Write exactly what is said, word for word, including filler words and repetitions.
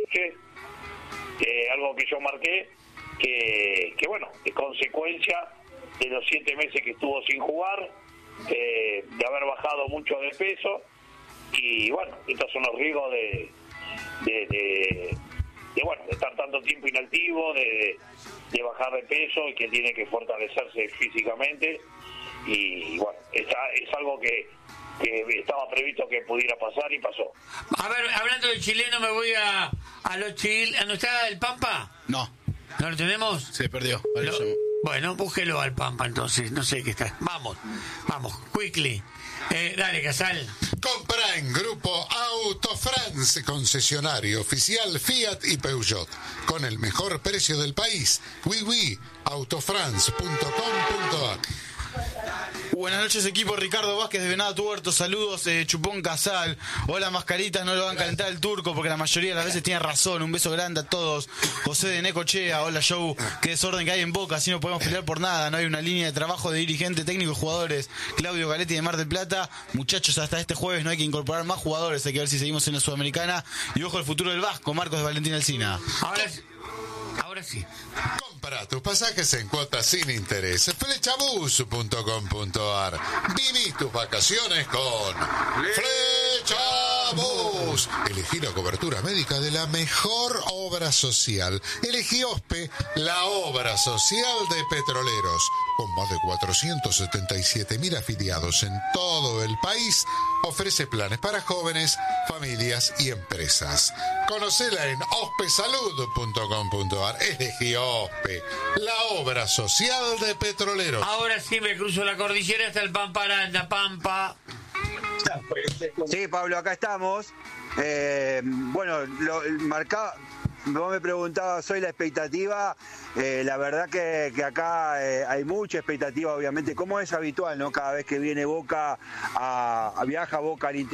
noche, eh, algo que yo marqué, que, que bueno, es consecuencia de los siete meses que estuvo sin jugar, eh, de haber bajado mucho de peso, y bueno, estos son los riesgos de, de, de, de bueno, de estar tanto tiempo inactivo, de, de bajar de peso, y que tiene que fortalecerse físicamente, y, y bueno, está, es algo que, que estaba previsto que pudiera pasar y pasó. A ver, hablando del chileno, me voy a, a los chilenos. ¿No está el Pampa? No. ¿No lo tenemos? Se perdió. Vale, Lo, bueno, búsquelo al Pampa entonces, no sé qué está. Vamos, vamos, quickly. Eh, dale, Casal. Compra en Grupo Autofrance, concesionario oficial Fiat y Peugeot, con el mejor precio del país. Oui, oui, autofrance punto com punto a r. Buenas noches, equipo. Ricardo Vázquez de Venado Tuerto. Saludos, eh, Chupón Casal. Hola, mascaritas, no lo van a calentar el turco porque la mayoría de las veces tiene razón. Un beso grande a todos. José de Necochea. Hola, Joe. Qué desorden que hay en Boca, así no podemos pelear por nada. No hay una línea de trabajo de dirigente, técnico y jugadores. Claudio Galetti de Mar del Plata. Muchachos, hasta este jueves no hay que incorporar más jugadores. Hay que ver si seguimos en la Sudamericana. Y ojo al futuro del Vasco. Marcos de Valentín Alsina. Ahora sí. Ahora sí. Compra tus pasajes en cuotas sin interés. Flechabus punto com punto a r. Viví tus vacaciones con Flechabus. Elegí la cobertura médica de la mejor obra social. Elegí OSPE, la obra social de Petroleros. Con más de cuatrocientos setenta y siete mil afiliados en todo el país, ofrece planes para jóvenes, familias y empresas. Conocela en ospesalud punto com punto a r. Elegí OSPE, la obra social de Petroleros. Ahora sí me cruzo la cordillera hasta el Pampa Aranda, Pampa. Sí, Pablo, acá estamos. Eh, bueno, lo marcaba. Vos me preguntabas hoy la expectativa, eh, la verdad que, que acá eh, hay mucha expectativa, obviamente, como es habitual, ¿no? Cada vez que viene Boca, a, a viaja Boca al interior.